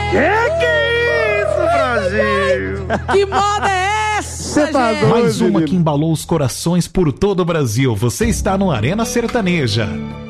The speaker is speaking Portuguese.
Que é isso, Brasil? Que moda é essa, tá gente? doido, Mais uma menino. que embalou os corações por todo o Brasil. Você está no Arena Sertaneja.